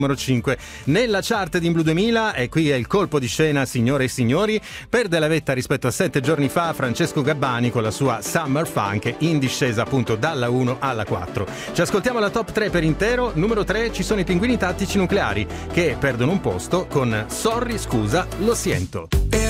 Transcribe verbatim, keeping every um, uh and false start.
numero cinque nella chart di In Blue duemila. E qui è il colpo di scena, signore e signori. Perde la vetta rispetto a sette giorni fa Francesco Gabbani con la sua Summer Funk, in discesa appunto dalla uno alla quattro. Ci ascoltiamo la top tre per intero. Numero tre ci sono i Pinguini Tattici Nucleari, che perdono un posto con Sorry scusa lo siento.